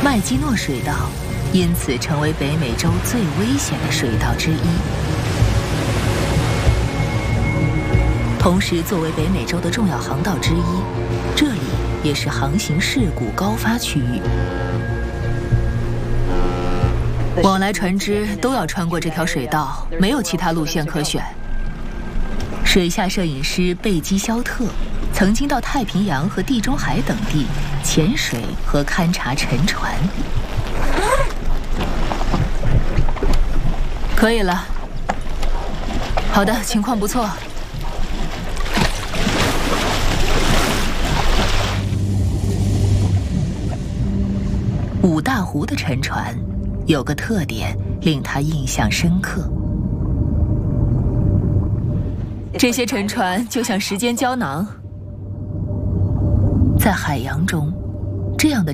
麦基诺水道因此成为北美洲最危险的水道之一。同时，作为北美洲的重要航道之一，这里也是航行事故高发区域。往来船只都要穿过这条水道，没有其他路线可选。水下摄影师贝基肖特曾经到太平洋和地中海等地潜水和勘察沉船。可以了。好的，情况不错。五大湖的沉船有个特点令他印象深刻。这些沉船就像时间胶囊，在海洋中，这样的